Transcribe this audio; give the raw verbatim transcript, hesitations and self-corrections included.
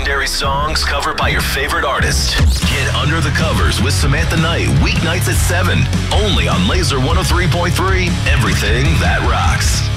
legendary songs covered by your favorite artist. Get Under the Covers with Samantha Knight, weeknights at seven, only on Laser one oh three point three, everything that rocks.